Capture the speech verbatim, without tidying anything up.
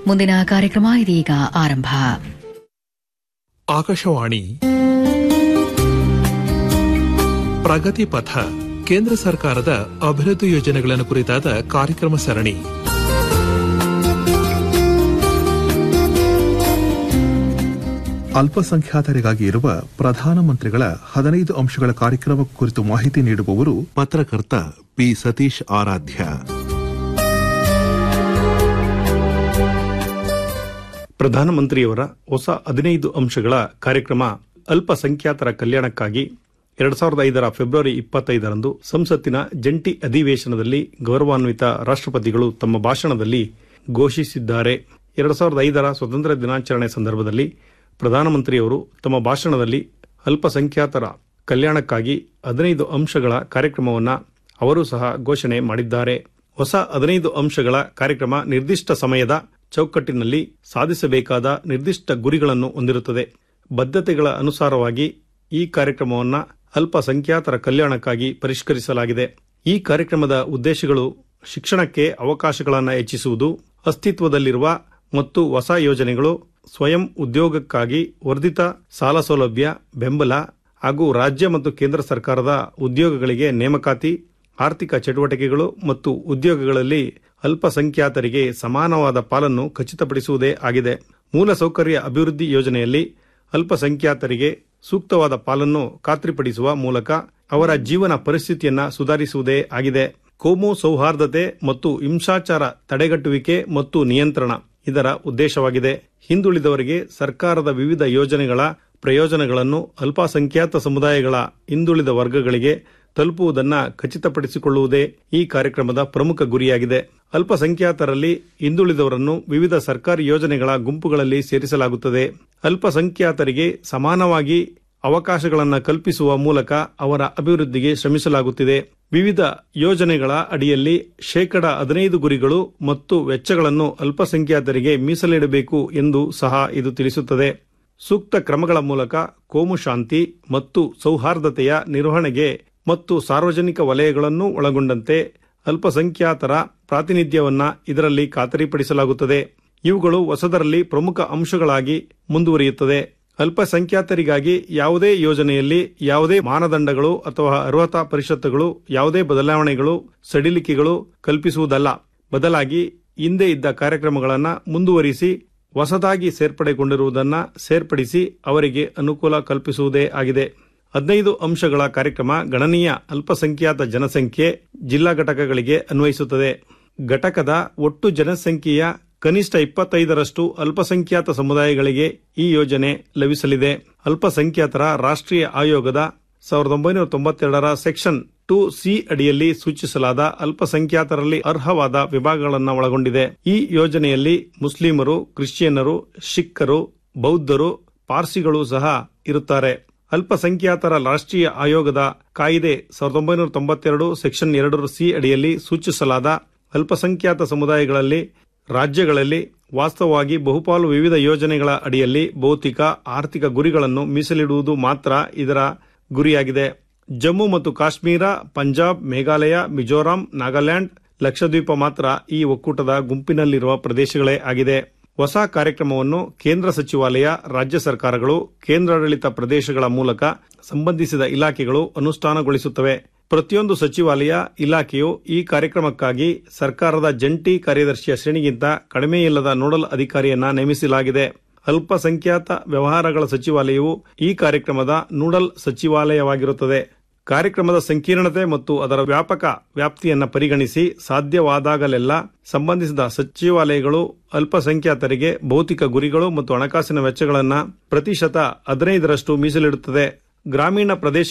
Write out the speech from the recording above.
ಮುಂದಿನ ಕಾರ್ಯಕ್ರಮ ಇದೀಗ ಆರಂಭ. ಆಕಾಶವಾಣಿ ಪ್ರಗತಿ ಪಥ, ಕೇಂದ್ರ ಸರ್ಕಾರದ ಅಭಿವೃದ್ಧಿ ಯೋಜನೆಗಳನ್ನು ಕುರಿತಾದ ಕಾರ್ಯಕ್ರಮ ಸರಣಿ. ಅಲ್ಪಸಂಖ್ಯಾತರಿಗಾಗಿ ಇರುವ ಪ್ರಧಾನಮಂತ್ರಿಗಳ ಹದಿನೈದು ಅಂಶಗಳ ಕಾರ್ಯಕ್ರಮ ಕುರಿತು ಮಾಹಿತಿ ನೀಡುವವರು ಪತ್ರಕರ್ತ ಪಿ ಸತೀಶ್ ಆರಾಧ್ಯ. ಪ್ರಧಾನಮಂತ್ರಿಯವರ ಹೊಸ ಹದಿನೈದು ಅಂಶಗಳ ಕಾರ್ಯಕ್ರಮ ಅಲ್ಪಸಂಖ್ಯಾತರ ಕಲ್ಯಾಣಕ್ಕಾಗಿ ಎರಡ್ ಸಾವಿರದ ಐದರ ಫೆಬ್ರವರಿ ಇಪ್ಪತ್ತೈದರಂದು ಸಂಸತ್ತಿನ ಜಂಟಿ ಅಧಿವೇಶನದಲ್ಲಿ ಗೌರವಾನ್ವಿತ ರಾಷ್ಟ್ರಪತಿಗಳು ತಮ್ಮ ಭಾಷಣದಲ್ಲಿ ಘೋಷಿಸಿದ್ದಾರೆ. ಎರಡ್ ಸಾವಿರದ ಐದರ ಸ್ವತಂತ್ರ ದಿನಾಚರಣೆ ಸಂದರ್ಭದಲ್ಲಿ ಪ್ರಧಾನಮಂತ್ರಿಯವರು ತಮ್ಮ ಭಾಷಣದಲ್ಲಿ ಅಲ್ಪಸಂಖ್ಯಾತರ ಕಲ್ಯಾಣಕ್ಕಾಗಿ ಹದಿನೈದು ಅಂಶಗಳ ಕಾರ್ಯಕ್ರಮವನ್ನು ಅವರು ಸಹ ಘೋಷಣೆ ಮಾಡಿದ್ದಾರೆ. ಹೊಸ ಹದಿನೈದು ಅಂಶಗಳ ಕಾರ್ಯಕ್ರಮ ನಿರ್ದಿಷ್ಟ ಸಮಯದ ಚೌಕಟ್ಟಿನಲ್ಲಿ ಸಾಧಿಸಬೇಕಾದ ನಿರ್ದಿಷ್ಟ ಗುರಿಗಳನ್ನು ಹೊಂದಿರುತ್ತದೆ. ಬದ್ಧತೆಗಳ ಅನುಸಾರವಾಗಿ ಈ ಕಾರ್ಯಕ್ರಮವನ್ನು ಅಲ್ಪಸಂಖ್ಯಾತರ ಕಲ್ಯಾಣಕ್ಕಾಗಿ ಪರಿಷ್ಕರಿಸಲಾಗಿದೆ. ಈ ಕಾರ್ಯಕ್ರಮದ ಉದ್ದೇಶಗಳು ಶಿಕ್ಷಣಕ್ಕೆ ಅವಕಾಶಗಳನ್ನು ಹೆಚ್ಚಿಸುವುದು, ಅಸ್ತಿತ್ವದಲ್ಲಿರುವ ಮತ್ತು ಹೊಸ ಯೋಜನೆಗಳು, ಸ್ವಯಂ ಉದ್ಯೋಗಕ್ಕಾಗಿ ವರ್ಧಿತ ಸಾಲ ಸೌಲಭ್ಯ, ಬೆಂಬಲ ಹಾಗೂ ರಾಜ್ಯ ಮತ್ತು ಕೇಂದ್ರ ಸರ್ಕಾರದ ಉದ್ಯೋಗಗಳಿಗೆ ನೇಮಕಾತಿ, ಆರ್ಥಿಕ ಚಟುವಟಿಕೆಗಳು ಮತ್ತು ಉದ್ಯೋಗಗಳಲ್ಲಿ ಅಲ್ಪಸಂಖ್ಯಾತರಿಗೆ ಸಮಾನವಾದ ಪಾಲನ್ನು ಖಚಿತಪಡಿಸುವುದೇ ಆಗಿದೆ. ಮೂಲಸೌಕರ್ಯ ಅಭಿವೃದ್ಧಿ ಯೋಜನೆಯಲ್ಲಿ ಅಲ್ಪಸಂಖ್ಯಾತರಿಗೆ ಸೂಕ್ತವಾದ ಪಾಲನ್ನು ಖಾತ್ರಿಪಡಿಸುವ ಮೂಲಕ ಅವರ ಜೀವನ ಪರಿಸ್ಥಿತಿಯನ್ನು ಸುಧಾರಿಸುವುದೇ ಆಗಿದೆ. ಕೋಮು ಸೌಹಾರ್ದತೆ ಮತ್ತು ಹಿಂಸಾಚಾರ ತಡೆಗಟ್ಟುವಿಕೆ ಮತ್ತು ನಿಯಂತ್ರಣ ಇದರ ಉದ್ದೇಶವಾಗಿದೆ. ಹಿಂದುಳಿದವರಿಗೆ ಸರ್ಕಾರದ ವಿವಿಧ ಯೋಜನೆಗಳ ಪ್ರಯೋಜನಗಳನ್ನು ಅಲ್ಪಸಂಖ್ಯಾತ ಸಮುದಾಯಗಳ ಹಿಂದುಳಿದ ವರ್ಗಗಳಿಗೆ ತಲುಪುವುದನ್ನು ಖಚಿತಪಡಿಸಿಕೊಳ್ಳುವುದೇ ಈ ಕಾರ್ಯಕ್ರಮದ ಪ್ರಮುಖ ಗುರಿಯಾಗಿದೆ. ಅಲ್ಪಸಂಖ್ಯಾತರಲ್ಲಿ ಹಿಂದುಳಿದವರನ್ನು ವಿವಿಧ ಸರ್ಕಾರಿ ಯೋಜನೆಗಳ ಗುಂಪುಗಳಲ್ಲಿ ಸೇರಿಸಲಾಗುತ್ತದೆ. ಅಲ್ಪಸಂಖ್ಯಾತರಿಗೆ ಸಮಾನವಾಗಿ ಅವಕಾಶಗಳನ್ನು ಕಲ್ಪಿಸುವ ಮೂಲಕ ಅವರ ಅಭಿವೃದ್ಧಿಗೆ ಶ್ರಮಿಸಲಾಗುತ್ತಿದೆ. ವಿವಿಧ ಯೋಜನೆಗಳ ಅಡಿಯಲ್ಲಿ ಶೇಕಡ ಹದಿನೈದು ಗುರಿಗಳು ಮತ್ತು ವೆಚ್ಚಗಳನ್ನು ಅಲ್ಪಸಂಖ್ಯಾತರಿಗೆ ಮೀಸಲಿಡಬೇಕು ಎಂದು ಸಹ ಇದು ತಿಳಿಸುತ್ತದೆ. ಸೂಕ್ತ ಕ್ರಮಗಳ ಮೂಲಕ ಕೋಮು ಶಾಂತಿ ಮತ್ತು ಸೌಹಾರ್ದತೆಯ ನಿರ್ವಹಣೆಗೆ ಮತ್ತು ಸಾರ್ವಜನಿಕ ವಲಯಗಳನ್ನು ಒಳಗೊಂಡಂತೆ ಅಲ್ಪಸಂಖ್ಯಾತರ ಪ್ರಾತಿನಿಧ್ಯವನ್ನು ಇದರಲ್ಲಿ ಖಾತರಿಪಡಿಸಲಾಗುತ್ತದೆ. ಇವುಗಳು ಹೊಸದರಲ್ಲಿ ಪ್ರಮುಖ ಅಂಶಗಳಾಗಿ ಮುಂದುವರಿಯುತ್ತದೆ. ಅಲ್ಪಸಂಖ್ಯಾತರಿಗಾಗಿ ಯಾವುದೇ ಯೋಜನೆಯಲ್ಲಿ ಯಾವುದೇ ಮಾನದಂಡಗಳು ಅಥವಾ ಅರ್ಹತಾ ಪರಿಷತ್ತುಗಳು ಯಾವುದೇ ಬದಲಾವಣೆಗಳು, ಸಡಿಲಿಕೆಗಳು ಕಲ್ಪಿಸುವುದಲ್ಲ. ಬದಲಾಗಿ ಹಿಂದೆ ಇದ್ದ ಕಾರ್ಯಕ್ರಮಗಳನ್ನು ಮುಂದುವರಿಸಿ ಹೊಸದಾಗಿ ಸೇರ್ಪಡೆಗೊಂಡಿರುವುದನ್ನು ಸೇರ್ಪಡಿಸಿ ಅವರಿಗೆ ಅನುಕೂಲ ಕಲ್ಪಿಸುವುದೇ ಆಗಿದೆ. ಹದಿನೈದು ಅಂಶಗಳ ಕಾರ್ಯಕ್ರಮ ಗಣನೀಯ ಅಲ್ಪಸಂಖ್ಯಾತ ಜನಸಂಖ್ಯೆ ಜಿಲ್ಲಾ ಘಟಕಗಳಿಗೆ ಅನ್ವಯಿಸುತ್ತದೆ. ಘಟಕದ ಒಟ್ಟು ಜನಸಂಖ್ಯೆಯ ಕನಿಷ್ಠ ಇಪ್ಪತ್ತೈದರಷ್ಟು ಅಲ್ಪಸಂಖ್ಯಾತ ಸಮುದಾಯಗಳಿಗೆ ಈ ಯೋಜನೆ ಲಭಿಸಲಿದೆ. ಅಲ್ಪಸಂಖ್ಯಾತರ ರಾಷ್ಟ್ರೀಯ ಆಯೋಗದ ಸಾವಿರದ ಒಂಬೈನೂರ ತೊಂಬತ್ತೆರಡರ ಸೆಕ್ಷನ್ ಟು ಸಿ ಅಡಿಯಲ್ಲಿ ಸೂಚಿಸಲಾದ ಅಲ್ಪಸಂಖ್ಯಾತರಲ್ಲಿ ಅರ್ಹವಾದ ವಿಭಾಗಗಳನ್ನು ಒಳಗೊಂಡಿದೆ. ಈ ಯೋಜನೆಯಲ್ಲಿ ಮುಸ್ಲಿಮರು, ಕ್ರಿಶ್ಚಿಯನ್ನರು, ಸಿಖ್ಖರು, ಬೌದ್ಧರು, ಪಾರ್ಸಿಗಳು ಸಹ ಇರುತ್ತಾರೆ. ಅಲ್ಪಸಂಖ್ಯಾತರ ರಾಷ್ಟ್ರೀಯ ಆಯೋಗದ ಕಾಯಿದೆ ಸಾವಿರದ ಒಂಬೈನೂರ ತೊಂಬತ್ತೆರಡು ಸೆಕ್ಷನ್ ಎರಡು ಸಿ ಅಡಿಯಲ್ಲಿ ಸೂಚಿಸಲಾದ ಅಲ್ಪಸಂಖ್ಯಾತ ಸಮುದಾಯಗಳಲ್ಲಿ ರಾಜ್ಯಗಳಲ್ಲಿ ವಾಸ್ತವವಾಗಿ ಬಹುಪಾಲು ವಿವಿಧ ಯೋಜನೆಗಳ ಅಡಿಯಲ್ಲಿ ಭೌತಿಕ, ಆರ್ಥಿಕ ಗುರಿಗಳನ್ನು ಮೀಸಲಿಡುವುದು ಮಾತ್ರ ಇದರ ಗುರಿಯಾಗಿದೆ. ಜಮ್ಮು ಮತ್ತು ಕಾಶ್ಮೀರ, ಪಂಜಾಬ್, ಮೇಘಾಲಯ, ಮಿಜೋರಾಂ, ನಾಗಾಲ್ಯಾಂಡ್, ಲಕ್ಷದ್ವೀಪ ಮಾತ್ರ ಈ ಒಕ್ಕೂಟದ ಗುಂಪಿನಲ್ಲಿರುವ ಪ್ರದೇಶಗಳೇ ಆಗಿದೆ. ಹೊಸ ಕಾರ್ಯಕ್ರಮವನ್ನು ಕೇಂದ್ರ ಸಚಿವಾಲಯ, ರಾಜ್ಯ ಸರ್ಕಾರಗಳು, ಕೇಂದ್ರಾಡಳಿತ ಪ್ರದೇಶಗಳ ಮೂಲಕ ಸಂಬಂಧಿಸಿದ ಇಲಾಖೆಗಳು ಅನುಷ್ಠಾನಗೊಳಿಸುತ್ತವೆ. ಪ್ರತಿಯೊಂದು ಸಚಿವಾಲಯ, ಇಲಾಖೆಯು ಈ ಕಾರ್ಯಕ್ರಮಕ್ಕಾಗಿ ಸರ್ಕಾರದ ಜಂಟಿ ಕಾರ್ಯದರ್ಶಿಯ ಶ್ರೇಣಿಗಿಂತ ಕಡಿಮೆಯಿಲ್ಲದ ನೋಡಲ್ ಅಧಿಕಾರಿಯನ್ನ ನೇಮಿಸಲಾಗಿದೆ. ಅಲ್ಪಸಂಖ್ಯಾತ ವ್ಯವಹಾರಗಳ ಸಚಿವಾಲಯವು ಈ ಕಾರ್ಯಕ್ರಮದ ನೋಡಲ್ ಸಚಿವಾಲಯವಾಗಿರುತ್ತದೆ. ಕಾರ್ಯಕ್ರಮದ ಸಂಕೀರ್ಣತೆ ಮತ್ತು ಅದರ ವ್ಯಾಪಕ ವ್ಯಾಪ್ತಿಯನ್ನು ಪರಿಗಣಿಸಿ ಸಾಧ್ಯವಾದಾಗಲೆಲ್ಲ ಸಂಬಂಧಿಸಿದ ಸಚಿವಾಲಯಗಳು ಅಲ್ಪಸಂಖ್ಯಾತರಿಗೆ ಭೌತಿಕ ಗುರಿಗಳು ಮತ್ತು ಹಣಕಾಸಿನ ವೆಚ್ಚಗಳನ್ನು ಪ್ರತಿಶತ ಹದಿನೈದರಷ್ಟು ಮೀಸಲಿಡುತ್ತದೆ. ಗ್ರಾಮೀಣ ಪ್ರದೇಶ